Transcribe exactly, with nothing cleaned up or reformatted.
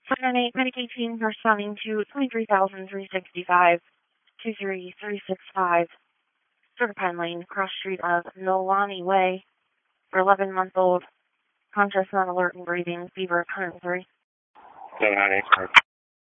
seven nine eight Medicaid teams are responding to twenty-three thousand three hundred sixty-five, two three three six five, Sugar Pine Lane, cross street of Nolani Way, for eleven-month-old, conscious, not alert, and breathing, fever of one hundred three. seven nine eight.